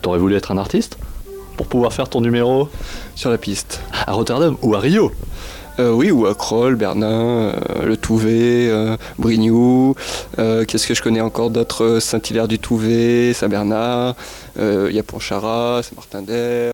T'aurais voulu être un artiste pour pouvoir faire ton numéro Sur la piste. à Rotterdam ou à Rio? Oui, ou à Kroll, Bernin, le Touvet, Brignoux. Qu'est-ce que je connais encore d'autres? Saint-Hilaire du Touvet, Saint-Bernard, il y a Pontcharrat, Saint-Martin-d'Hers.